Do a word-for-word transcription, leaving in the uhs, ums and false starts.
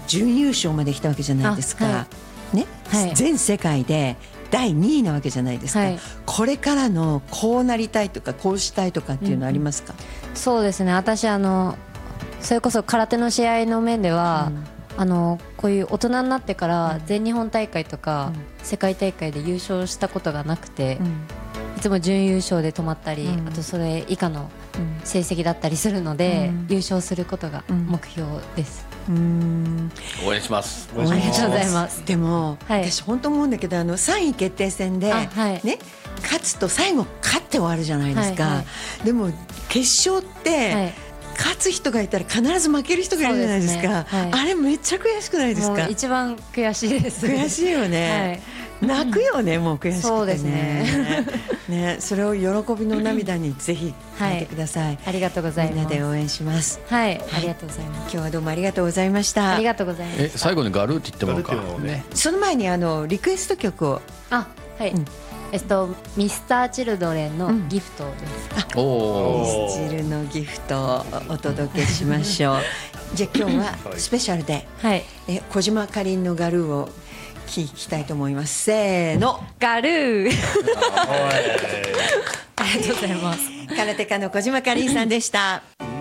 準優勝まで来たわけじゃないですか、 はね、 はい、 全世界でだいにいなわけじゃないですか、 はい、 これからのこうなりたいとかこうしたいとかっていうのはありますか？ うん、そうですね、私あのそれこそ空手の試合の面では、うん、あのこういう大人になってから全日本大会とか世界大会で優勝したことがなくて、うん、いつも準優勝で止まったり、うん、あとそれ以下の成績だったりするので、うん、優勝することが目標です、うん、 応援します。 ありがとうございます。 でも、はい、私本当思うんだけど、あのさんい決定戦で、はいね、勝つと最後勝って終わるじゃないですか、はいはい、でも決勝って、はい、勝つ人がいたら必ず負ける人がいるじゃないですか。です、ね、はい、あれめっちゃ悔しくないですか？ もう一番悔しいです。 悔しいよね、はい、泣くよね、もう悔しくてね。 そうですねね、それを喜びの涙にぜひ変えてください、はい、 ありがとうございます。 みんなで応援します。 はい、ありがとうございます。 今日はどうもありがとうございました。 ありがとうございます。 え最後にガルーって言ってもらおうか、ね、 その前にあのリクエスト曲を。 あ、はい、うん、えっとミスターチルドレンのギフトです、 うん、おミスチルのギフトをお届けしましょうじゃあ今日はスペシャルで、はい、え小島かりんのガルーを聞きたいと思います。せーの、 ガルーありがとうございます。 空手家の小島かりんさんでした。